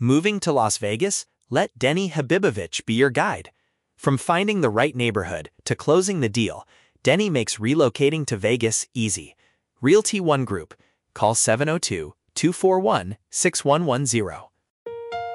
Moving to Las Vegas? Let Denny Habibovich be your guide. From finding the right neighborhood to closing the deal, Denny makes relocating to Vegas easy. Realty One Group. Call 702-241-6110.